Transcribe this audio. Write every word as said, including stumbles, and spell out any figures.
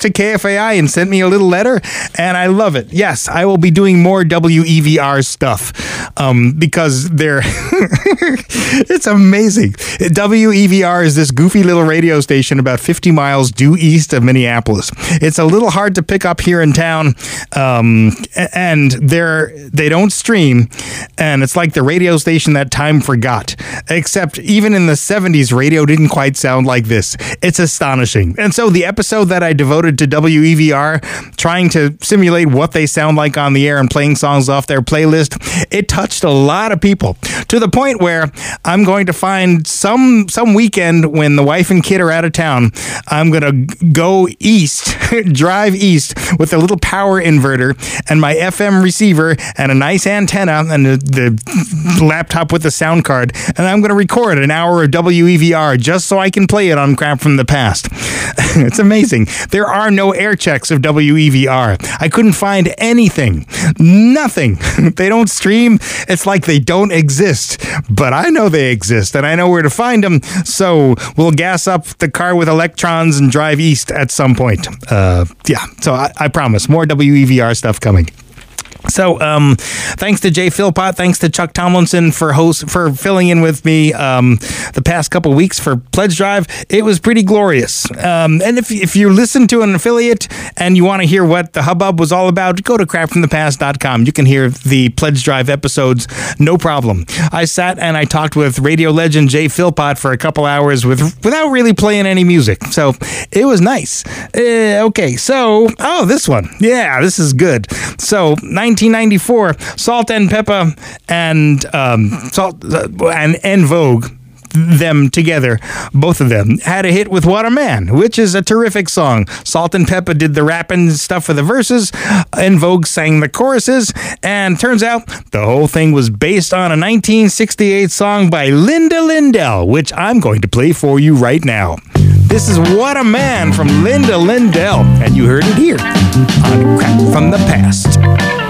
to K F A I and sent me a little letter, and I love it. Yes, I will be doing more W E V R stuff um, because they're it's amazing. W E V R is this goofy little radio station about fifty miles due east of Minneapolis. It's a little hard to pick up here in town, um, and they're they don't stream, and it's like the radio station that time forgot. Except even in the seventies, radio didn't quite sound like this. It's astonishing. And so the episode that I devoted to W E V R, trying to simulate what they sound like on the air and playing songs off their playlist, it touched a lot of people to the point where I'm going to find some some weekend when the wife and kid are out of town, I'm going to go east, drive east with a little power inverter and my F M receiver and a nice antenna and the, the laptop with the sound card, and I'm going to record an hour of W E V R just so I can play it on Crap from the Past. It's amazing. There are no air checks of W E V R. I couldn't find anything. Nothing. They don't stream. It's like they don't exist. But I know they exist, and I know where to find them, so we'll gas up the car with electrons and drive east at some point. Uh, yeah, so I, I promise, more W E V R stuff coming. So, um, thanks to Jay Philpott, thanks to Chuck Tomlinson for host for filling in with me um, the past couple weeks for Pledge Drive. It was pretty glorious. Um, and if if you listen to an affiliate and you want to hear what the hubbub was all about, go to crap from the past dot com. You can hear the Pledge Drive episodes, no problem. I sat and I talked with radio legend Jay Philpott for a couple hours with without really playing any music. So it was nice. Uh, okay, so oh, this one, yeah, this is good. So nineteen ninety-four, Salt and Pepper and um, Salt uh, and En Vogue, them together, both of them, had a hit with What a Man, which is a terrific song. Salt and Pepper did the rapping stuff for the verses, En Vogue sang the choruses, and turns out the whole thing was based on a nineteen sixty-eight song by Linda Lindell, which I'm going to play for you right now. This is What a Man from Linda Lindell, and you heard it here on Crap from the Past.